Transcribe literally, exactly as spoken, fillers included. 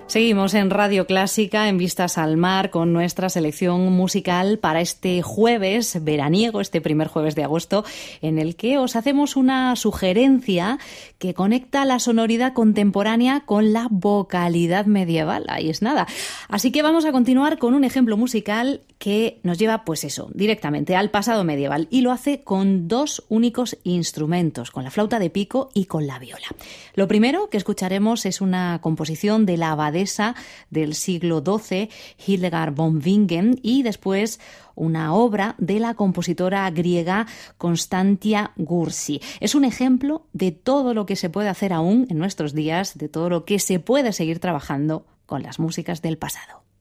Seguimos en Radio Clásica, en Vistas al Mar, con nuestra selección musical para este jueves veraniego, este primer jueves de agosto, en el que os hacemos una sugerencia que conecta la sonoridad contemporánea con la vocalidad medieval. Ahí es nada. Así que vamos a continuar con un ejemplo musical que nos lleva, pues eso, directamente al pasado medieval, y lo hace con dos únicos instrumentos, con la flauta de pico y con la viola. Lo primero que escucharemos es una composición de la abadesa del siglo doce, Hildegard von Bingen, y después una obra de la compositora griega Constantia Gursi. Es un ejemplo de todo lo que se puede hacer aún en nuestros días, de todo lo que se puede seguir trabajando con las músicas del pasado.